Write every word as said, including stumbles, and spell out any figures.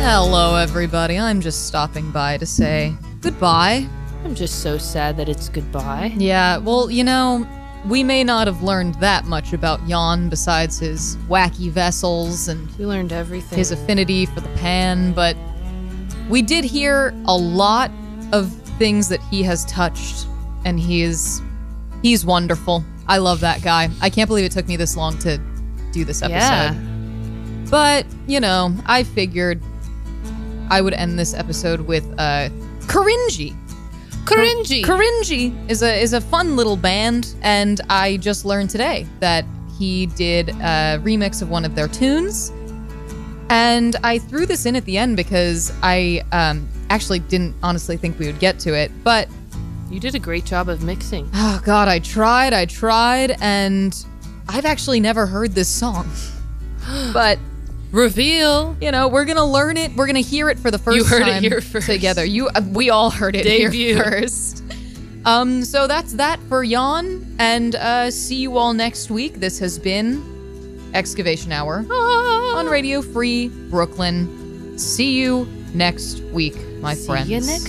Hello, everybody. I'm just stopping by to say goodbye. I'm just so sad that it's goodbye. Yeah, well, you know, we may not have learned that much about Jan besides his wacky vessels and We learned everything. his affinity for the pan, but we did hear a lot of things that he has touched, and he is he's wonderful. I love that guy. I can't believe it took me this long to do this episode. Yeah. But, you know, I figured I would end this episode with uh Korinji. Korinji. Korinji is a is a fun little band, and I just learned today that he did a remix of one of their tunes. And I threw this in at the end because I um, actually didn't honestly think we would get to it. But, You did a great job of mixing. oh God, I tried, I tried, and I've actually never heard this song. But, Reveal. you know, we're going to learn it. We're going to hear it for the first You heard it time here first. together. You, uh, we all heard it Debut. here first. Um, so that's that for Jan, and uh, see you all next week. This has been Excavation Hour on Radio Free Brooklyn. See you next week, my See friends. you next